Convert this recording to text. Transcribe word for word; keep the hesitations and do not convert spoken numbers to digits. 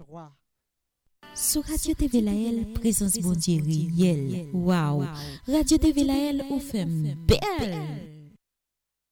Sur Radio T V Laël, présence bon Dieu réelle. Waouh! Radio T V Laël, ou fait belle.